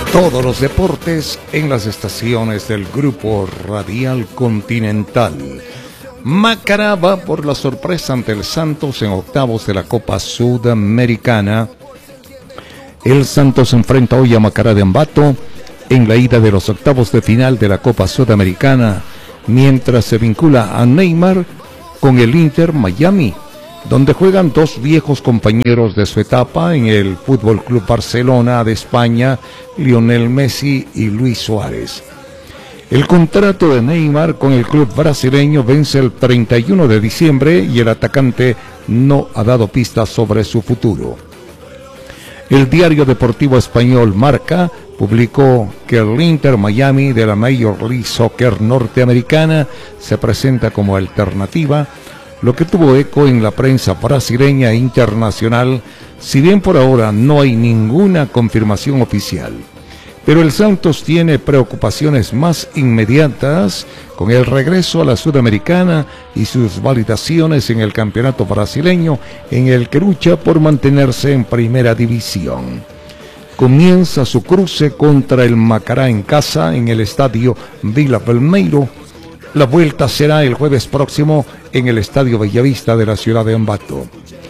Todos los deportes en las estaciones del Grupo Radial Continental. Macará va por la sorpresa ante el Santos en octavos de la Copa Sudamericana. El Santos enfrenta hoy a Macará de Ambato en la ida de los octavos de final de la Copa Sudamericana, mientras se vincula a Neymar con el Inter Miami, donde juegan dos viejos compañeros de su etapa en el Fútbol Club Barcelona de España, Lionel Messi y Luis Suárez. El contrato de Neymar con el club brasileño vence el 31 de diciembre y el atacante no ha dado pistas sobre su futuro. El diario deportivo español Marca publicó que el Inter Miami de la Major League Soccer norteamericana se presenta como alternativa, lo que tuvo eco en la prensa brasileña e internacional, si bien por ahora no hay ninguna confirmación oficial. Pero el Santos tiene preocupaciones más inmediatas con el regreso a la Sudamericana y sus validaciones en el campeonato brasileño, en el que lucha por mantenerse en primera división. Comienza su cruce contra el Macará en casa en el estadio Vila Belmiro. La vuelta será el jueves próximo en el Estadio Bellavista de la ciudad de Ambato.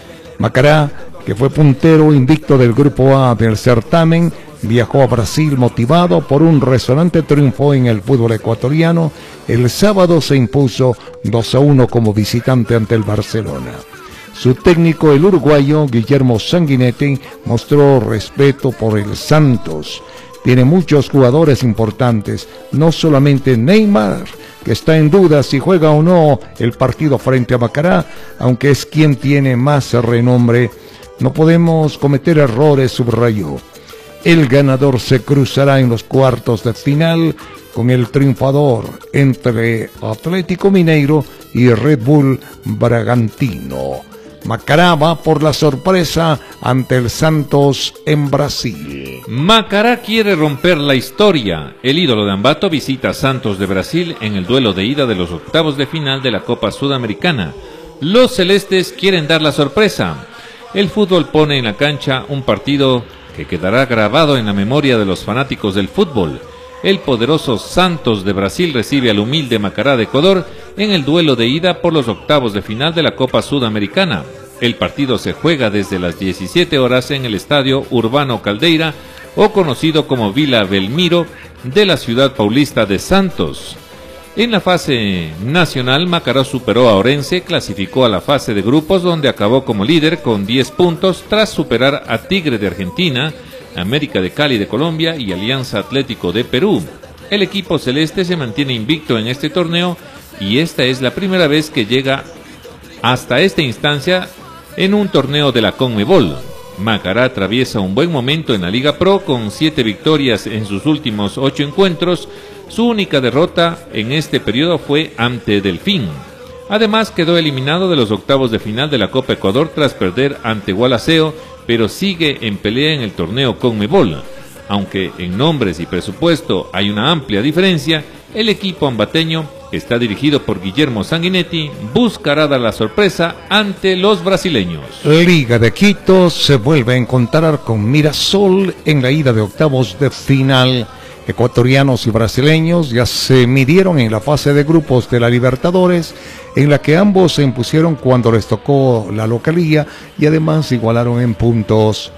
Macará, que fue puntero invicto del Grupo A del certamen, viajó a Brasil motivado por un resonante triunfo en el fútbol ecuatoriano. El sábado se impuso 2-1 como visitante ante el Barcelona. Su técnico, el uruguayo Guillermo Sanguinetti, mostró respeto por el Santos. Tiene muchos jugadores importantes, no solamente Neymar, que está en duda si juega o no el partido frente a Macará, aunque es quien tiene más renombre. No podemos cometer errores, subrayó. El ganador se cruzará en los cuartos de final con el triunfador entre Atlético Mineiro y Red Bull Bragantino. Macará va por la sorpresa ante el Santos en Brasil. Macará quiere romper la historia. El ídolo de Ambato visita a Santos de Brasil en el duelo de ida de los octavos de final de la Copa Sudamericana. Los celestes quieren dar la sorpresa. El fútbol pone en la cancha un partido que quedará grabado en la memoria de los fanáticos del fútbol. El poderoso Santos de Brasil recibe al humilde Macará de Ecuador en el duelo de ida por los octavos de final de la Copa Sudamericana. El partido se juega desde las 17 horas en el Estadio Urbano Caldeira, o conocido como Vila Belmiro, de la ciudad paulista de Santos. En la fase nacional, Macará superó a Orense, clasificó a la fase de grupos, donde acabó como líder con 10 puntos tras superar a Tigre de Argentina, América de Cali de Colombia y Alianza Atlético de Perú. El equipo celeste se mantiene invicto en este torneo y esta es la primera vez que llega hasta esta instancia en un torneo de la Conmebol. Macará atraviesa un buen momento en la Liga Pro con 7 victorias en sus últimos 8 encuentros. Su única derrota en este periodo fue ante Delfín. Además, quedó eliminado de los octavos de final de la Copa Ecuador tras perder ante Gualaceo, pero sigue en pelea en el torneo Conmebol. Aunque en nombres y presupuesto hay una amplia diferencia, el equipo ambateño, que está dirigido por Guillermo Sanguinetti, buscará dar la sorpresa ante los brasileños. Liga de Quito se vuelve a encontrar con Mirasol en la ida de octavos de final. Ecuatorianos y brasileños ya se midieron en la fase de grupos de la Libertadores, en la que ambos se impusieron cuando les tocó la localía y además igualaron en puntos.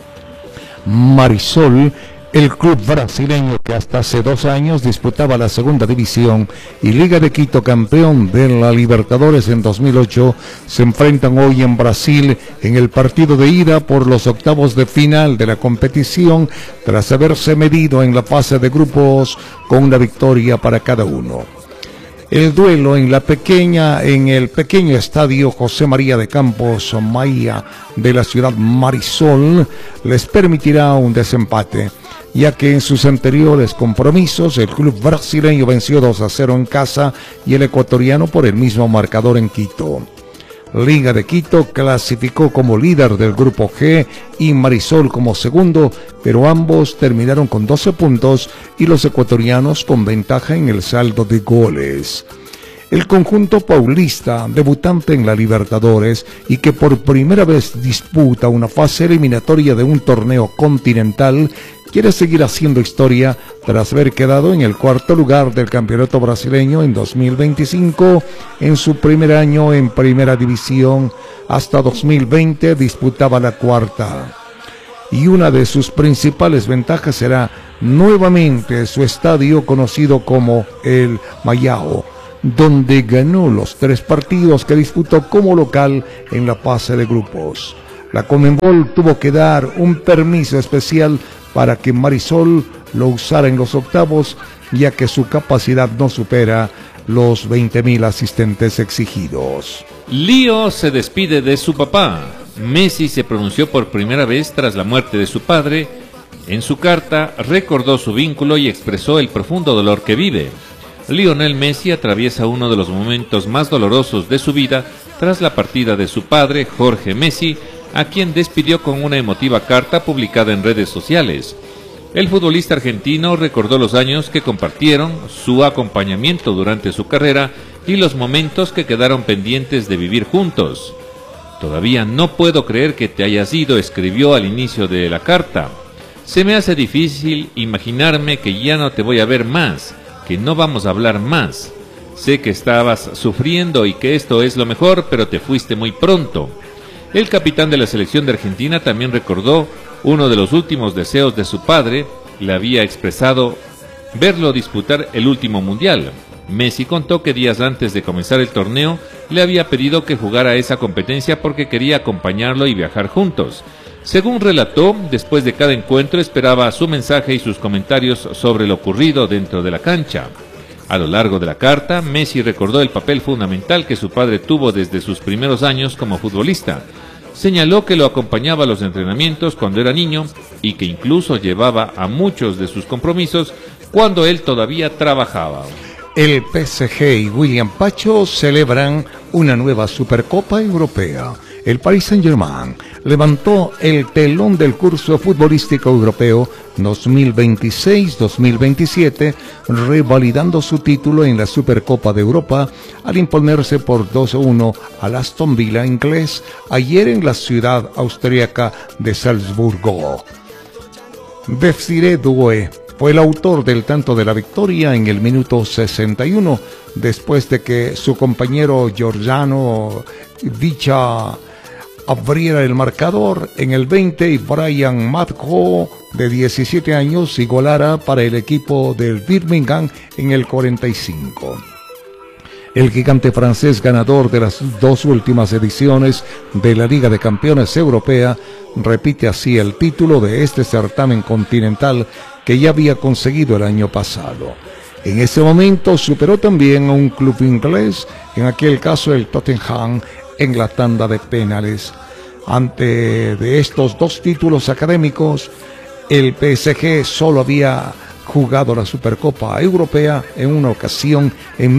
Marisol, el club brasileño que hasta hace 2 años disputaba la segunda división, y Liga de Quito, campeón de la Libertadores en 2008, se enfrentan hoy en Brasil en el partido de ida por los octavos de final de la competición, tras haberse medido en la fase de grupos con una victoria para cada uno. El duelo en el pequeño estadio José María de Campos Maía de la ciudad Marisol les permitirá un desempate, ya que en sus anteriores compromisos el club brasileño venció 2-0 en casa y el ecuatoriano por el mismo marcador en Quito. Liga de Quito clasificó como líder del grupo G y Marisol como segundo, pero ambos terminaron con 12 puntos y los ecuatorianos con ventaja en el saldo de goles. El conjunto paulista, debutante en la Libertadores y que por primera vez disputa una fase eliminatoria de un torneo continental, quiere seguir haciendo historia tras haber quedado en el cuarto lugar del campeonato brasileño en 2025, en su primer año en primera división. Hasta 2020 disputaba la cuarta. Y una de sus principales ventajas será nuevamente su estadio conocido como el Mayao, donde ganó los 3 partidos que disputó como local en la fase de grupos. La Conmebol tuvo que dar un permiso especial para que Marisol lo usara en los octavos, ya que su capacidad no supera los 20.000 asistentes exigidos. Lío se despide de su papá. Messi se pronunció por primera vez tras la muerte de su padre. En su carta recordó su vínculo y expresó el profundo dolor que vive. Lionel Messi atraviesa uno de los momentos más dolorosos de su vida tras la partida de su padre, Jorge Messi, a quien despidió con una emotiva carta publicada en redes sociales. El futbolista argentino recordó los años que compartieron, su acompañamiento durante su carrera y los momentos que quedaron pendientes de vivir juntos. Todavía no puedo creer que te hayas ido, escribió al inicio de la carta. Se me hace difícil imaginarme que ya no te voy a ver más, que no vamos a hablar más. Sé que estabas sufriendo y que esto es lo mejor, pero te fuiste muy pronto. El capitán de la selección de Argentina también recordó uno de los últimos deseos de su padre. Le había expresado verlo disputar el último mundial. Messi contó que días antes de comenzar el torneo le había pedido que jugara esa competencia porque quería acompañarlo y viajar juntos. Según relató, después de cada encuentro esperaba su mensaje y sus comentarios sobre lo ocurrido dentro de la cancha. A lo largo de la carta, Messi recordó el papel fundamental que su padre tuvo desde sus primeros años como futbolista. Señaló que lo acompañaba a los entrenamientos cuando era niño y que incluso llevaba a muchos de sus compromisos cuando él todavía trabajaba. El PSG y William Pacho celebran una nueva Supercopa Europea. El Paris Saint-Germain levantó el telón del curso futbolístico europeo 2026-2027, revalidando su título en la Supercopa de Europa al imponerse por 2-1 al Aston Villa inglés ayer en la ciudad austríaca de Salzburgo. Desiré Doué fue el autor del tanto de la victoria en el minuto 61, después de que su compañero Giordano Vicha abriera el marcador en el 20 y Brian Matko, de 17 años, igualara para el equipo del Birmingham en el 45. El gigante francés, ganador de las 2 últimas ediciones de la Liga de Campeones Europea, repite así el título de este certamen continental que ya había conseguido el año pasado. En ese momento superó también a un club inglés, en aquel caso el Tottenham, en la tanda de penales. Ante de estos 2 títulos académicos, el PSG solo había jugado la Supercopa Europea en una ocasión en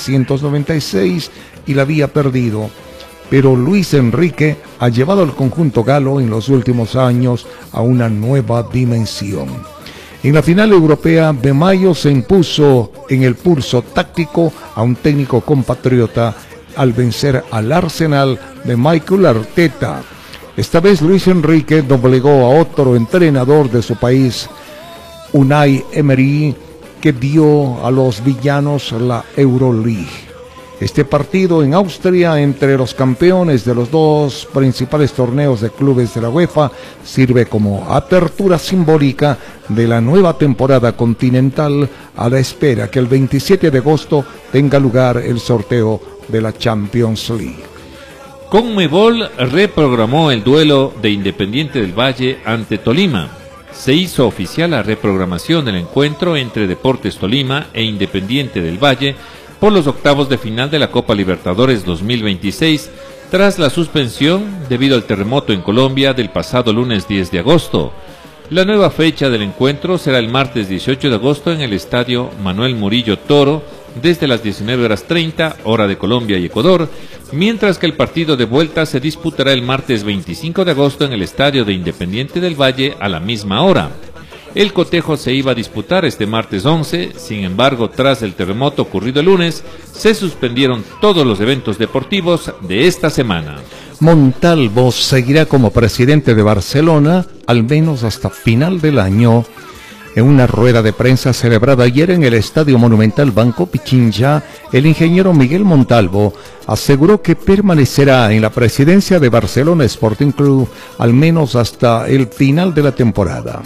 1996 y la había perdido. Pero Luis Enrique ha llevado al conjunto galo en los últimos años a una nueva dimensión. En la final europea, Bemayo se impuso en el pulso táctico a un técnico compatriota al vencer al Arsenal de Mikel Arteta. Esta vez Luis Enrique doblegó a otro entrenador de su país, Unai Emery, que dio a los villanos la Euroleague. Este partido en Austria entre los campeones de los 2 principales torneos de clubes de la UEFA sirve como apertura simbólica de la nueva temporada continental, a la espera que el 27 de agosto tenga lugar el sorteo de la Champions League. Conmebol reprogramó el duelo de Independiente del Valle ante Tolima. Se hizo oficial la reprogramación del encuentro entre Deportes Tolima e Independiente del Valle por los octavos de final de la Copa Libertadores 2026, tras la suspensión debido al terremoto en Colombia del pasado lunes 10 de agosto. La nueva fecha del encuentro será el martes 18 de agosto en el estadio Manuel Murillo Toro, desde las 19:30, hora de Colombia y Ecuador, mientras que el partido de vuelta se disputará el martes 25 de agosto en el estadio de Independiente del Valle a la misma hora. El cotejo se iba a disputar este martes 11, sin embargo, tras el terremoto ocurrido el lunes, se suspendieron todos los eventos deportivos de esta semana. Montalvo seguirá como presidente de Barcelona, al menos hasta final del año. En una rueda de prensa celebrada ayer en el Estadio Monumental Banco Pichincha, el ingeniero Miguel Montalvo aseguró que permanecerá en la presidencia de Barcelona Sporting Club al menos hasta el final de la temporada.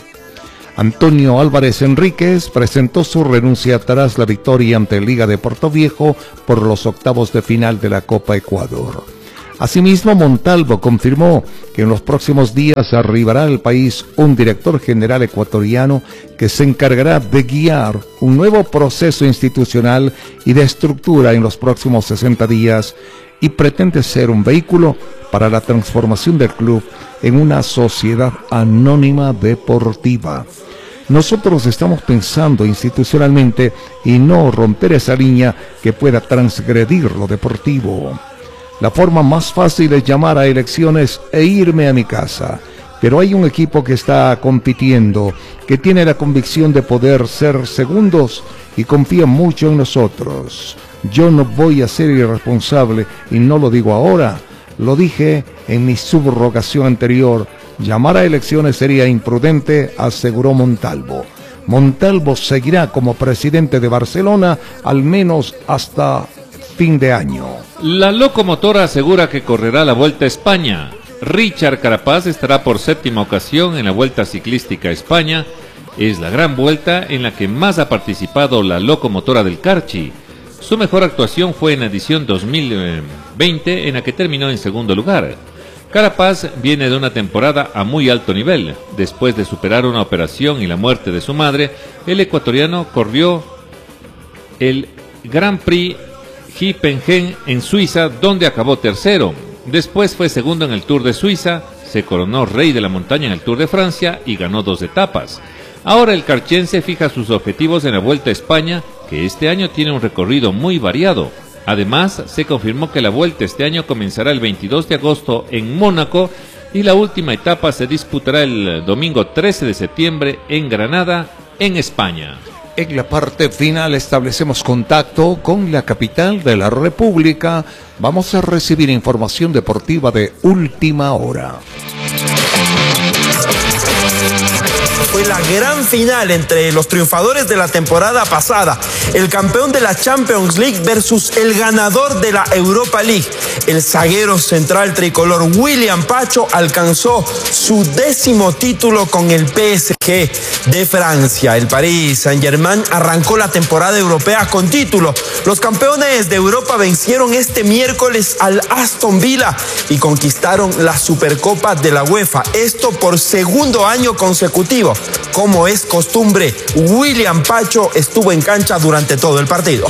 Antonio Álvarez Enríquez presentó su renuncia tras la victoria ante Liga de Portoviejo por los octavos de final de la Copa Ecuador. Asimismo, Montalvo confirmó que en los próximos días arribará al país un director general ecuatoriano que se encargará de guiar un nuevo proceso institucional y de estructura en los próximos 60 días y pretende ser un vehículo para la transformación del club en una sociedad anónima deportiva. Nosotros estamos pensando institucionalmente y no romper esa línea que pueda transgredir lo deportivo. La forma más fácil es llamar a elecciones e irme a mi casa. Pero hay un equipo que está compitiendo, que tiene la convicción de poder ser segundos y confía mucho en nosotros. Yo no voy a ser irresponsable y no lo digo ahora. Lo dije en mi subrogación anterior. Llamar a elecciones sería imprudente, aseguró Montalvo. Montalvo seguirá como presidente de Barcelona al menos hasta fin de año. La locomotora asegura que correrá la Vuelta a España. Richard Carapaz estará por séptima ocasión en la Vuelta Ciclística a España. Es la gran vuelta en la que más ha participado la locomotora del Carchi. Su mejor actuación fue en la edición 2020, en la que terminó en segundo lugar. Carapaz viene de una temporada a muy alto nivel. Después de superar una operación y la muerte de su madre, el ecuatoriano corrió el Grand Prix Hippenheim en Suiza, donde acabó tercero. Después fue segundo en el Tour de Suiza, se coronó rey de la montaña en el Tour de Francia y ganó 2 etapas. Ahora el carchense fija sus objetivos en la Vuelta a España, que este año tiene un recorrido muy variado. Además, se confirmó que la Vuelta este año comenzará el 22 de agosto en Mónaco y la última etapa se disputará el domingo 13 de septiembre en Granada, en España. En la parte final establecemos contacto con la capital de la República. Vamos a recibir información deportiva de última hora. Fue la gran final entre los triunfadores de la temporada pasada, el campeón de la Champions League versus el ganador de la Europa League. El zaguero central tricolor William Pacho alcanzó su 10º título con el PSG de Francia. El Paris Saint-Germain arrancó la temporada europea con título. Los campeones de Europa vencieron este miércoles al Aston Villa y conquistaron la Supercopa de la UEFA. Esto por segundo año consecutivo. Como es costumbre, William Pacho estuvo en cancha durante todo el partido.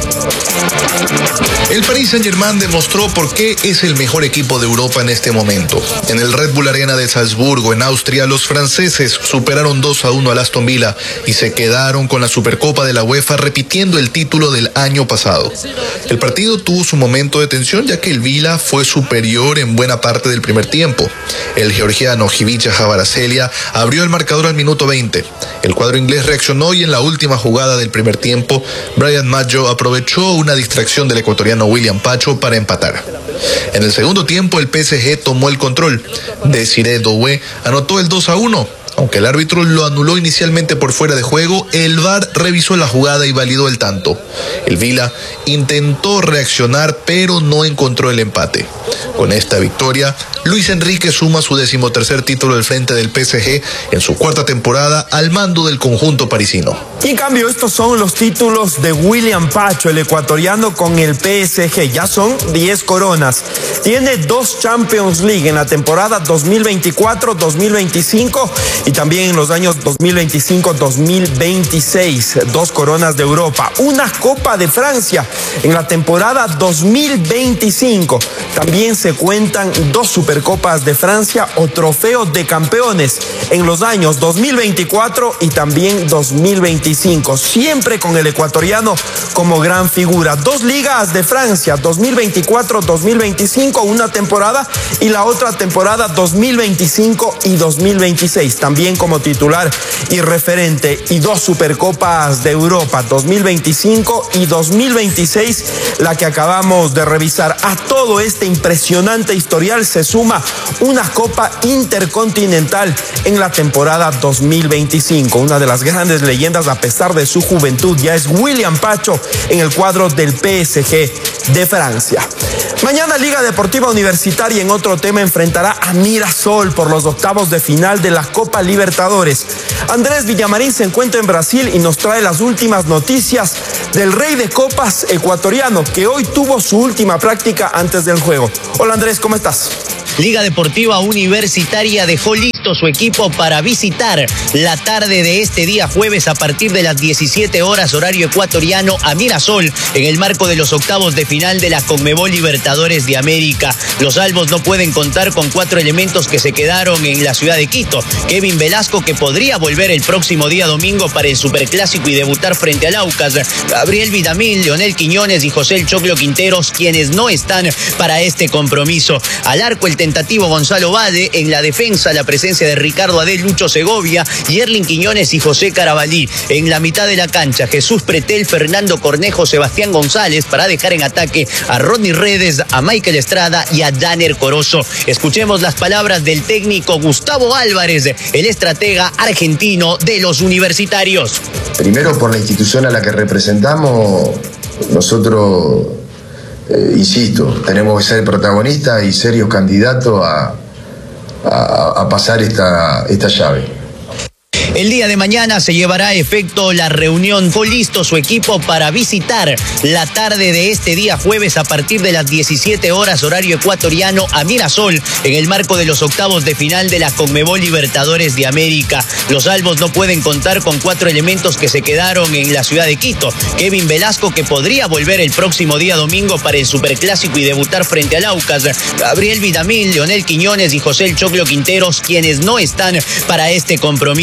El Paris Saint-Germain demostró por qué es el mejor equipo de Europa en este momento. En el Red Bull Arena de Salzburgo, en Austria, los franceses superaron 2-1 al Aston Villa y se quedaron con la Supercopa de la UEFA, repitiendo el título del año pasado. El partido tuvo su momento de tensión, ya que el Villa fue superior en buena parte del primer tiempo. El georgiano Ivica Kvaratskhelia abrió el marcador al minuto 20. El cuadro inglés reaccionó y en la última jugada del primer tiempo, Bryan Maggio aprovechó una distracción del ecuatoriano William Pacho para empatar. En el segundo tiempo, el PSG tomó el control. Desiré Doué anotó el 2-1. Aunque el árbitro lo anuló inicialmente por fuera de juego, el VAR revisó la jugada y validó el tanto. El Villa intentó reaccionar, pero no encontró el empate. Con esta victoria, Luis Enrique suma su 13º título al frente del PSG en su 4ª temporada al mando del conjunto parisino. Y en cambio, estos son los títulos de William Pacho, el ecuatoriano con el PSG. Ya son 10 coronas. Tiene 2 Champions League en la temporada 2024-2025 y también en los años 2025-2026. 2 coronas de Europa. Una Copa de Francia en la temporada 2025. También se cuentan 2 Supercopas de Francia o trofeos de campeones en los años 2024 y también 2025. Siempre con el ecuatoriano como gran figura. 2 ligas de Francia, 2024-2025, una temporada, y la otra temporada 2025 y 2026. También también como titular y referente, y 2 Supercopas de Europa 2025 y 2026, la que acabamos de revisar. A todo este impresionante historial se suma una Copa Intercontinental en la temporada 2025. Una de las grandes leyendas, a pesar de su juventud, ya es William Pacho en el cuadro del PSG de Francia. Mañana Liga Deportiva Universitaria, en otro tema, enfrentará a Mirasol por los octavos de final de la Copa Libertadores. Andrés Villamarín se encuentra en Brasil y nos trae las últimas noticias del rey de copas ecuatoriano, que hoy tuvo su última práctica antes del juego. Hola Andrés, ¿cómo estás? Liga Deportiva Universitaria dejó listo su equipo para visitar la tarde de este día jueves a partir de las 17 horas horario ecuatoriano a Mirasol en el marco de los octavos de final de la Conmebol Libertadores de América. Los albos no pueden contar con 4 elementos que se quedaron en la ciudad de Quito. Kevin Velasco, que podría volver el próximo día domingo para el Superclásico y debutar frente al Aucas. Gabriel Vidamil, Leonel Quiñones y José El Choclo Quinteros, quienes no están para este compromiso. Al arco el tentativo Gonzalo Bade, en la defensa la presencia de Ricardo Adel, Lucho Segovia, Yerlin Quiñones y José Carabalí. En la mitad de la cancha, Jesús Pretel, Fernando Cornejo, Sebastián González, para dejar en ataque a Rodney Redes, a Michael Estrada y a Danner Corozo. Escuchemos las palabras del técnico Gustavo Álvarez, el estratega argentino de los universitarios. Primero, por la institución a la que representamos, nosotros, insisto, tenemos que ser protagonistas y serios candidatos a pasar esta llave. El día de mañana se llevará a efecto la reunión. Fue listo su equipo para visitar la tarde de este día jueves a partir de las 17 horas horario ecuatoriano a Mirasol en el marco de los octavos de final de la Conmebol Libertadores de América. Los albos no pueden contar con 4 elementos que se quedaron en la ciudad de Quito. Kevin Velasco, que podría volver el próximo día domingo para el Superclásico y debutar frente al Aucas. Gabriel Vidamil, Leonel Quiñones y José El Choclo Quinteros, quienes no están para este compromiso.